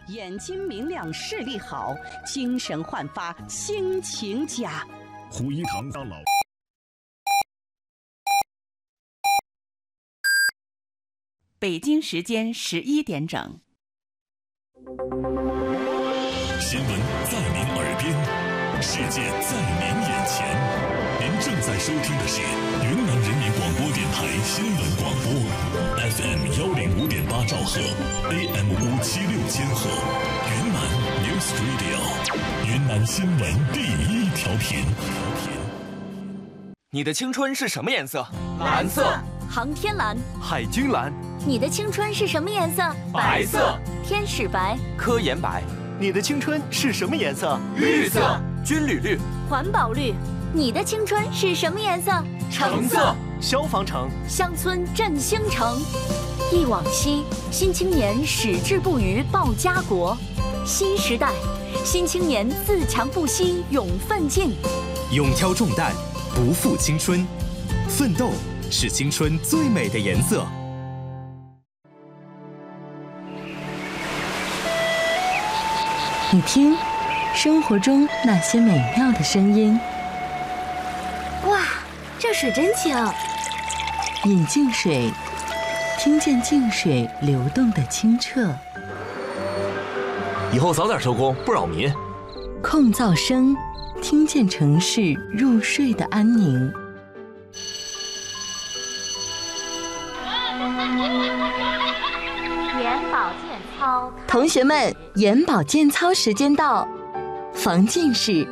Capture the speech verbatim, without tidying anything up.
眼睛明亮，视力好，精神焕发，心情佳。 虎一堂大佬。 北京时间十一点整。 新闻在您耳边，世界在您眼前。您正在收听的是云南人民广播电台新闻广播 ，F M 幺零五点八兆赫 ，A M 五七六千赫，云南 News Radio， 云南新闻第一调频。 你的青春是什么颜色？ 蓝色。航天蓝。 海军蓝。 你的青春是什么颜色？ 白色。 天使白。 科研白。 你的青春是什么颜色？ 绿色。军旅绿。 环保绿。你的青春是什么颜色？ 橙色。 消防橙。 乡村振兴城。忆往昔，新青年矢志不渝报家国。新时代，新青年自强不息勇奋进。 勇挑重担，不负青春。奋斗是青春最美的颜色。 你听，生活中那些美妙的声音。 哇，这水真清。 饮净水，听见净水流动的清澈。 以后早点收工，不扰民。 控噪声，听见城市入睡的安宁。 眼保健操， 同学们，眼保健操时间到，防近视、